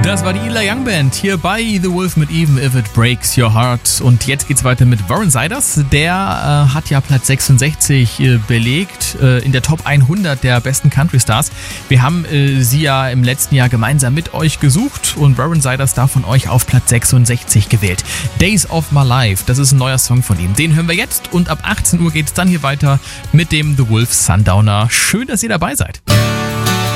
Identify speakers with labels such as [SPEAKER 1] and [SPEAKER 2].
[SPEAKER 1] Das war die Eli Young Band hier bei The Wolf mit Even If It Breaks Your Heart. Und jetzt geht's weiter mit Warren Ziders. Der hat ja Platz 66 belegt in der Top 100 der besten Country Stars. Wir haben sie ja im letzten Jahr gemeinsam mit euch gesucht und Warren Ziders da von euch auf Platz 66 gewählt. Days of My Life, das ist ein neuer Song von ihm. Den hören wir jetzt und ab 18 Uhr geht's dann hier weiter mit dem The Wolf Sundowner. Schön, dass ihr dabei seid.